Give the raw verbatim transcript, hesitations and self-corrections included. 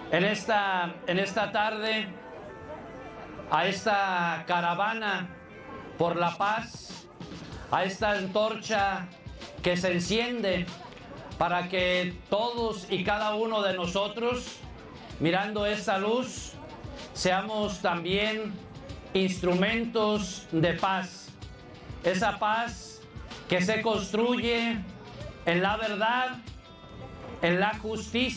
en esta, en esta tarde a esta caravana por la paz, a esta antorcha que se enciende para que todos y cada uno de nosotros, mirando esta luz, seamos también instrumentos de paz. Esa paz que se construye en la verdad, en la justicia,